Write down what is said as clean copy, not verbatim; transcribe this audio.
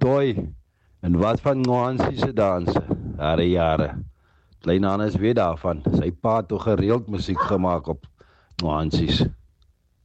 Toy. En wat van Nwansi se danse? Jare jare. Klein Hannes weet daarvan. Sy pa het toch gereeld musiek gemaak op Nwansi's.